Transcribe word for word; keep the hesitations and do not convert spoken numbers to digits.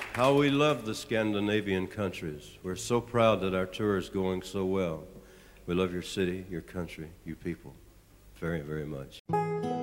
How we love the Scandinavian countries. We're so proud that our tour is going so well. We love your city, your country, you people very, very much.